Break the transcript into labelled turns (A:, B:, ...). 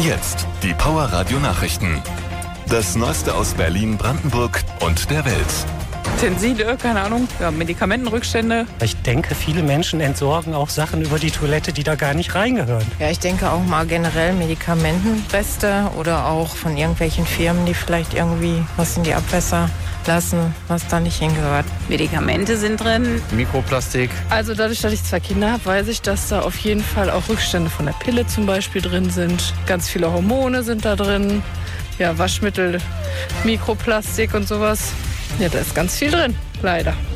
A: Jetzt die Power Radio Nachrichten. Das Neueste aus Berlin, Brandenburg und der Welt.
B: Tenside, keine Ahnung, ja, Medikamentenrückstände.
C: Ich denke, viele Menschen entsorgen auch Sachen über die Toilette, die da gar nicht reingehören.
D: Ja, ich denke auch mal generell Medikamentenreste oder auch von irgendwelchen Firmen, die vielleicht irgendwie was in die Abwässer lassen, was da nicht hingehört.
E: Medikamente sind drin.
F: Mikroplastik.
G: Also dadurch, dass ich 2 Kinder habe, weiß ich, dass da auf jeden Fall auch Rückstände von der Pille zum Beispiel drin sind. Ganz viele Hormone sind da drin. Ja, Waschmittel, Mikroplastik und sowas. Ja, da ist ganz viel drin, leider.